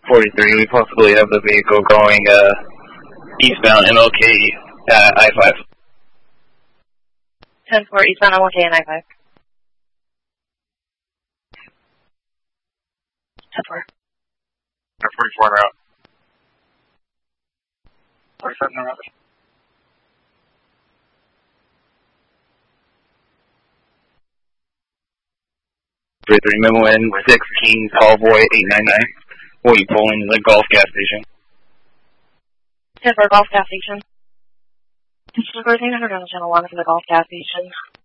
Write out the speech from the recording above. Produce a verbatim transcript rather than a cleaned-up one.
forty-three, we possibly have the vehicle going uh, eastbound M L K uh, I five. ten four, eastbound M L K and I five. ten four. forty-four route. forty-seven route. forty-three, memo in sixteen, call boy eight nine nine. Will you pull into the Gulf gas station? ten four, Gulf gas station. This is Rosie, one hundred on channel one for the Gulf gas station.